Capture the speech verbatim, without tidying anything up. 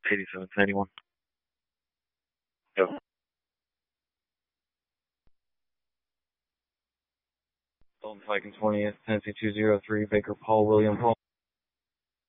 eighty-seven ninety-one. Yep. Golden Viking twentieth, Tennessee two zero three, Baker Paul, William Paul.